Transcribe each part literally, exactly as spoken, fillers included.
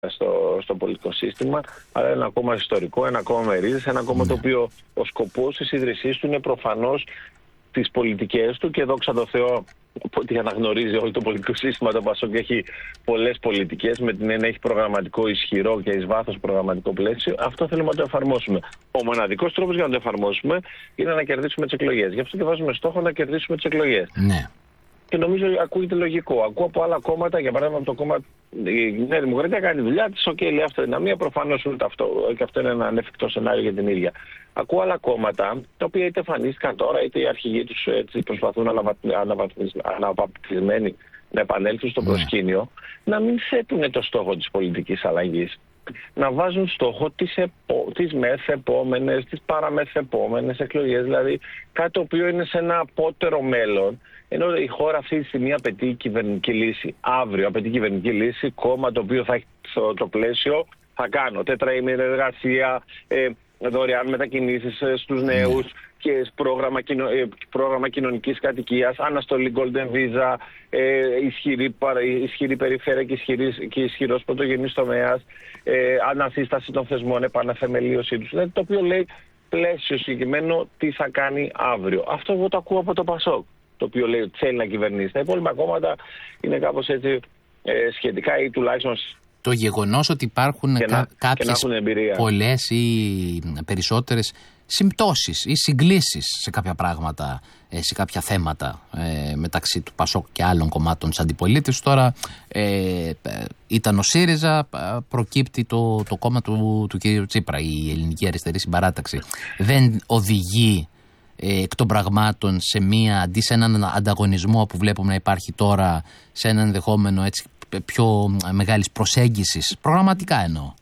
στο, στο πολιτικό σύστημα, αλλά ένα κόμμα ιστορικό, ένα κόμμα με ρίζες, ένα κόμμα το οποίο ο σκοπός της ίδρυσής του είναι προφανώς τις πολιτικές του, και δόξα τω Θεώ ότι αναγνωρίζει όλο το πολιτικό σύστημα το ΠΑΣΟΚ, έχει πολλές πολιτικές, με την έννοια έχει προγραμματικό ισχυρό και εις βάθος προγραμματικό πλαίσιο. Αυτό θέλουμε να το εφαρμόσουμε. Ο μοναδικός τρόπος για να το εφαρμόσουμε είναι να κερδίσουμε τις εκλογές. Γι' αυτό και βάζουμε στόχο να κερδίσουμε τις εκλογές. Ναι. Και νομίζω ακούγεται λογικό. Ακούω από άλλα κόμματα, για παράδειγμα από το κόμμα, η Νέα Δημοκρατία κάνει δουλειά της, οκ, λέει αυτοδυναμία, προφανώς ούτε αυτό, και αυτό είναι ένα ανέφικτο σενάριο για την ίδια. Ακούω άλλα κόμματα, τα οποία είτε εμφανίστηκαν τώρα, είτε οι αρχηγοί τους έτσι προσπαθούν αναβαπτισμένοι να επανέλθουν στο προσκήνιο, να μην θέτουν το στόχο της πολιτικής αλλαγής. Να βάζουν στόχο τις, επο... τις μεθεπόμενες, τις παραμεθεπόμενες εκλογές, δηλαδή κάτι το οποίο είναι σε ένα απότερο μέλλον. Ενώ η χώρα αυτή τη στιγμή απαιτεί κυβερνητική λύση. Αύριο απαιτεί κυβερνητική λύση, κόμμα το οποίο θα έχει το, το πλαίσιο, θα κάνω τετραήμερη εργασία, ε, δωρεάν μετακινήσεις ε, στους νέους και πρόγραμμα, κοινο, ε, πρόγραμμα κοινωνικής κατοικίας, αναστολή Golden Visa, ε, ισχυρή, ισχυρή περιφέρεια και, ισχυρής, και ισχυρός πρωτογενής τομέας, ε, ανασύσταση των θεσμών, επαναθεμελίωσή τους. Δηλαδή το οποίο λέει πλαίσιο συγκεκριμένο τι θα κάνει αύριο. Αυτό εγώ το ακούω από το ΠΑΣΟΚ, το οποίο λέει ότι θέλει να κυβερνήσει. Τα υπόλοιπα κόμματα είναι κάπως έτσι ε, σχετικά, ή τουλάχιστον το γεγονός ότι υπάρχουν και να, κάποιες πολλές ή περισσότερες συμπτώσεις ή συγκλήσεις σε κάποια πράγματα, σε κάποια θέματα ε, μεταξύ του ΠΑΣΟΚ και άλλων κομμάτων της αντιπολίτευσης. Τώρα ε, ήταν ο ΣΥΡΙΖΑ, προκύπτει το, το κόμμα του, του κ. Τσίπρα, η Ελληνική Αριστερή Συμπαράταξη. Δεν οδηγεί ε, εκ των πραγμάτων σε μία, αντί σε έναν ανταγωνισμό που βλέπουμε να υπάρχει τώρα, σε έναν ενδεχόμενο έτσι πιο μεγάλης προσέγγισης, προγραμματικά εννοώ.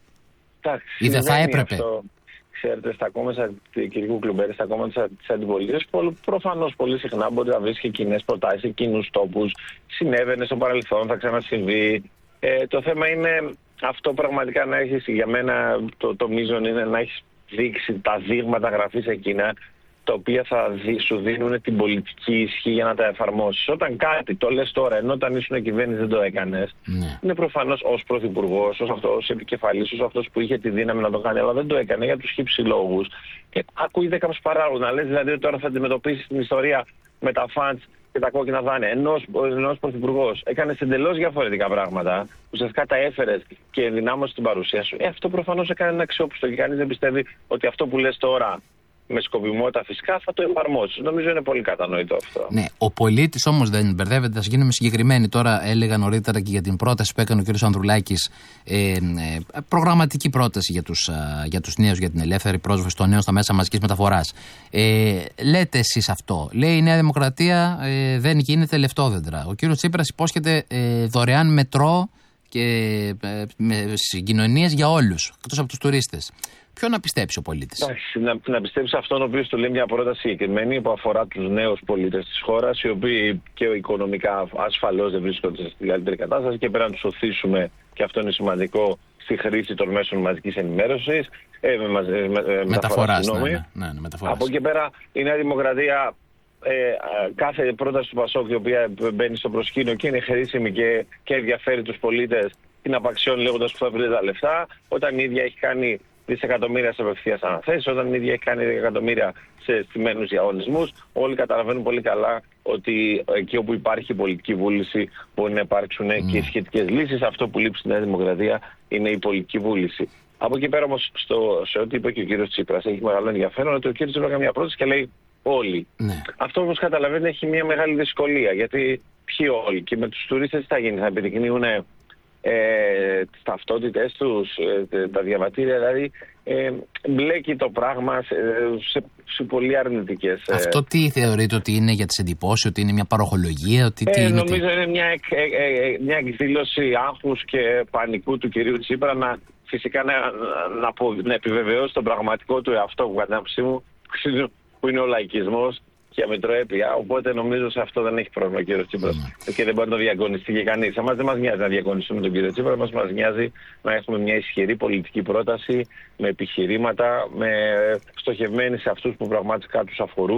Ή δεν θα έπρεπε. Αυτό, ξέρετε, στα κόμματα του κ. Κλουμπέρη, στα κόμματα της αντιπολίτευσης, προφανώς πολύ συχνά μπορεί να βρίσκει κοινές προτάσεις σε κοινούς τόπους. Συνέβαινε στο παρελθόν, θα ξανασυμβεί. Ε, το θέμα είναι αυτό πραγματικά να έχεις, για μένα το, το μείζον είναι να έχεις δείξει τα δείγματα γραφής εκείνα, τα οποία θα δι, σου δίνουν την πολιτική ισχύ για να τα εφαρμόσεις. Όταν κάτι το λες τώρα, ενώ όταν ήσουν κυβέρνηση δεν το έκανες, ναι. είναι προφανώς ως πρωθυπουργός, ως, αυτό, ως επικεφαλής, ως αυτός που είχε τη δύναμη να το κάνει, αλλά δεν το έκανε για τους χύψη λόγους. Και ακούγεται κάποιος παράγοντας να λες δηλαδή ότι τώρα θα αντιμετωπίσεις την ιστορία με τα φαντς και τα κόκκινα δάνεια. Ενώ ως πρωθυπουργός έκανες εντελώς διαφορετικά πράγματα, ουσιαστικά τα έφερες και ενδυνάμωσες την παρουσία σου. Ε, αυτό προφανώς έκανε ένα αξιόπιστο και κανείς δεν πιστεύει ότι αυτό που λες τώρα, με σκοπιμότητα φυσικά, θα το εφαρμόσει. Νομίζω είναι πολύ κατανοητό αυτό. Ναι, ο πολίτης όμως δεν μπερδεύεται. Ας γίνουμε συγκεκριμένοι. Τώρα έλεγα νωρίτερα και για την πρόταση που έκανε ο κ. Ανδρουλάκης, ε, ε, προγραμματική πρόταση για τους, για τους νέους, για την ελεύθερη πρόσβαση των νέων στα μέσα μαζικής μεταφοράς. Ε, λέτε εσείς αυτό. Λέει η Νέα Δημοκρατία ε, δεν γίνεται λεφτόδεντρα. Ο κ. Τσίπρας υπόσχεται ε, δωρεάν μετρό και ε, με συγκοινωνίες για όλους, εκτός από τους τουρίστες. Ποιο να πιστέψει ο πολίτης? Να, να πιστέψει αυτόν ο οποίος του λέει μια πρόταση συγκεκριμένη που αφορά τους νέους πολίτες της χώρας, οι οποίοι και οικονομικά ασφαλώς δεν βρίσκονται στην καλύτερη κατάσταση και πρέπει να τους οθήσουμε, και αυτό είναι σημαντικό, στη χρήση των μέσων μαζικής ενημέρωσης. Ε, με, με, με, μεταφοράς, ναι, ναι, ναι, ναι, μεταφοράς. Από εκεί πέρα η Νέα Δημοκρατία, ε, κάθε πρόταση του ΠΑΣΟΚ η οποία μπαίνει στο προσκήνιο και είναι χρήσιμη και, και ενδιαφέρει τους πολίτες, την απαξιώνει λέγοντας που θα βρει τα λεφτά, όταν η ίδια έχει κάνει δισεκατομμύρια σε απευθείας αναθέσεις, όταν η ίδια έχει κάνει εκατομμύρια σε στημένους διαγωνισμούς. Όλοι καταλαβαίνουν πολύ καλά ότι εκεί όπου υπάρχει πολιτική βούληση μπορεί να υπάρξουν mm. και οι σχετικές λύσεις. Αυτό που λείπει στη Νέα Δημοκρατία είναι η πολιτική βούληση. Από εκεί πέρα όμως, στο, σε ό,τι είπε και ο κύριος Τσίπρας, έχει μεγάλο ενδιαφέρον ότι ο κύριος Τσίπρας έκανε μια πρόταση και λέει όλοι. Mm. Αυτό όπως καταλαβαίνετε έχει μια μεγάλη δυσκολία, γιατί ποιοι όλοι, και με τους τουρίστες τι θα γίνει, θα επιδεικνύουν Ε, τις ταυτότητες τους, ε, τα διαβατήρια, δηλαδή ε, μπλέκει το πράγμα σε, σε, σε πολύ αρνητικές. Ε. Αυτό τι θεωρείτε ότι είναι για τις εντυπώσεις, ότι είναι μια παροχολογία, ότι τι ε, είναι? Νομίζω τι... είναι μια, ε, ε, μια εκδήλωση άγχους και πανικού του κυρίου Τσίπρα να φυσικά να, να, να επιβεβαιώσει τον πραγματικό του εαυτό, που κατά την άποψή μου που είναι ο λαϊκισμός και αμετροέπεια, οπότε νομίζω σε αυτό δεν έχει πρόβλημα ο κύριος Τσίπρας mm. και δεν μπορεί να το διαγωνιστεί και κανείς. Εμάς δεν μας νοιάζει να διαγωνιστούμε τον κύριο Τσίπρα, μας, μας νοιάζει να έχουμε μια ισχυρή πολιτική πρόταση με επιχειρήματα, με στοχευμένη σε αυτούς που πραγματικά τους αφορούν,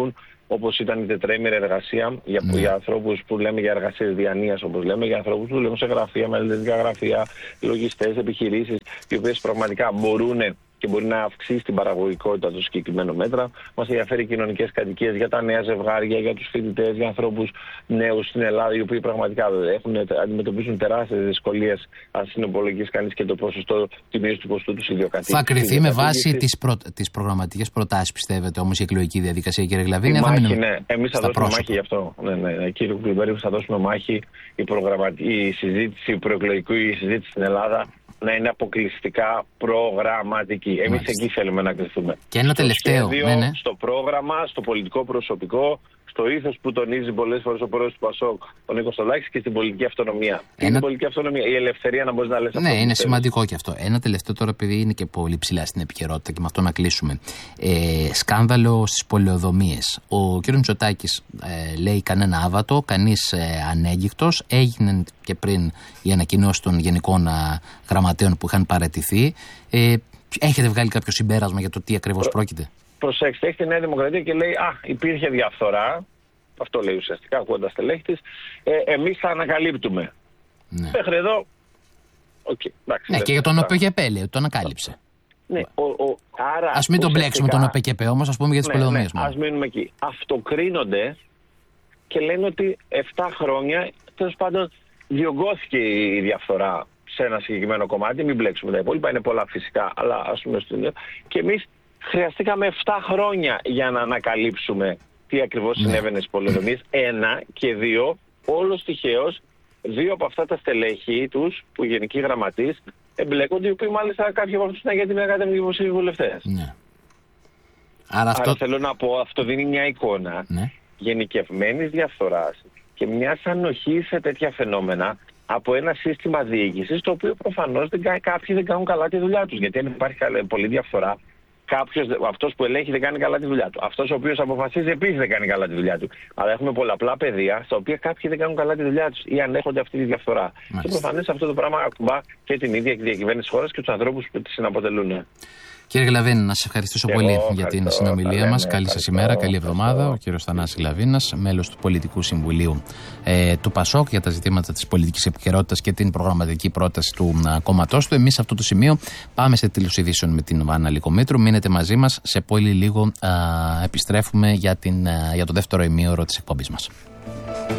όπως ήταν η τετραήμερη εργασία, για, mm. για ανθρώπους που λέμε για εργασίες διανοίας, όπως λέμε, για ανθρώπους που δουλεύουν σε γραφεία, μελετητικά γραφεία, λογιστές, επιχειρήσεις, οι οποίες πραγματικά μπορούν και μπορεί να αυξήσει την παραγωγικότητα του συγκεκριμένου μέτρα. Μας ενδιαφέρει οι κοινωνικές κατοικίες για τα νέα ζευγάρια, για τους φοιτητές, για ανθρώπους νέους στην Ελλάδα, οι οποίοι πραγματικά έχουν, αντιμετωπίζουν τεράστιες δυσκολίες, αν συνυπολογίσει κανείς και το ποσοστό τιμής του ποστού του ιδιοκατοίκου. Θα κριθεί με βάση τις, προ... τις προγραμματικές προτάσεις, πιστεύετε, όμως η εκλογική διαδικασία, κύριε Γλαβίνη? Η μάχη, ναι. Εμείς θα δώσουμε πρόσωπα. μάχη γι' αυτό. Ναι, ναι, ναι. Κύριε Κουκλουμπέρη, θα δώσουμε μάχη. Η, προγραμματι... η συζήτηση, η προεκλογική η συζήτηση στην Ελλάδα να είναι αποκλειστικά προγραμματική. Εμείς εκεί θέλουμε να κρυθούμε. Και ένα στο τελευταίο. Σχέδιο, ναι, ναι. Στο πρόγραμμα, στο πολιτικό προσωπικό, στο ήθος που τονίζει πολλές φορές ο πρόεδρος του ΠΑΣΟΚ, ο Νίκος Στολάκης, και στην πολιτική αυτονομία. Ένα... Στην πολιτική αυτονομία, η ελευθερία να μπορεί να λες. Ναι, αυτό είναι σημαντικό και αυτό. Ένα τελευταίο τώρα, επειδή είναι και πολύ ψηλά στην επικαιρότητα και με αυτό να κλείσουμε. Ε, σκάνδαλο στις πολεοδομίες. Ο κ. Μητσοτάκης ε, λέει κανένα άβατο, κανείς ε, ανέγγικτος. Έγινε και πριν η ανακοινώση των γενικών α, γραμματέων που είχαν παραιτηθεί. Ε, έχετε βγάλει κάποιο συμπέρασμα για το τι ακριβώς Προ... πρόκειται? Προσέξτε, έχει τη Νέα Δημοκρατία και λέει «Α, υπήρχε διαφθορά». Αυτό λέει ουσιαστικά, ακούγοντας στελέχη της. Ε, εμείς θα ανακαλύπτουμε. Ναι. Μέχρι εδώ. Okay, εντάξει, ναι, και για τον ΟΠΕΚΕΠΕ λέει, το ανακάλυψε. Ναι, ο, ο, άρα, ας μην τον μπλέξουμε τον ΟΠΕΚΕΠΕ όμως, ας πούμε για τις ναι, πολεοδομίες. Ναι, ας μείνουμε εκεί. Αυτοκρίνονται και λένε ότι επτά χρόνια, τέλος πάντων, διωγγώθηκε η διαφθορά σε ένα συγκεκριμένο κομμάτι. Μην μπλέξουμε τα υπόλοιπα, είναι πολλά φυσικά, αλλά ας πούμε στο. Και εμείς χρειαστήκαμε επτά χρόνια για να ανακαλύψουμε τι ακριβώς ναι. συνέβαινε στις πολεοδομίες. Ένα και δύο, όλος τυχαίως, δύο από αυτά τα στελέχη τους, που γενικοί γραμματείς, εμπλέκονται, οι οποίοι μάλιστα κάποιοι από αυτούς ήταν για την ακαδημική υποψήφιοι βουλευτές. Ναι. Άρα, αυτό... Άρα θέλω να πω, αυτό δίνει μια εικόνα ναι. γενικευμένης διαφθοράς και μιας ανοχής σε τέτοια φαινόμενα από ένα σύστημα διοίκησης, το οποίο προφανώς δεν, κάποιοι δεν κάνουν καλά τη δουλειά τους. Γιατί αν υπάρχει πολλή διαφθορά, κάποιος, αυτός που ελέγχει δεν κάνει καλά τη δουλειά του. Αυτός ο οποίος αποφασίζει επίσης δεν κάνει καλά τη δουλειά του. Αλλά έχουμε πολλαπλά πεδία στα οποία κάποιοι δεν κάνουν καλά τη δουλειά τους ή ανέχονται αυτή τη διαφθορά. Μάλιστα. Και προφανώς αυτό το πράγμα ακουμπά και την ίδια διακυβέρνηση της χώρας και τους ανθρώπους που τη συναποτελούν. Κύριε Γλαβίνη, να σας ευχαριστήσω και πολύ εγώ, για την συνομιλία μας. Καλή σας ημέρα, καλή εβδομάδα. Ο κύριος Θανάσης Γλαβίνας, μέλος του Πολιτικού Συμβουλίου ε, του ΠΑΣΟΚ για τα ζητήματα της πολιτικής επικαιρότητας και την προγραμματική πρόταση του κόμματός του. Εμείς σε αυτό το σημείο πάμε σε τέλος ειδήσεων με την Βάνα Λικομήτρου. Μείνετε μαζί μας. Σε πολύ λίγο α, επιστρέφουμε για, την, α, για το δεύτερο ημίωρο της εκπομπής μας.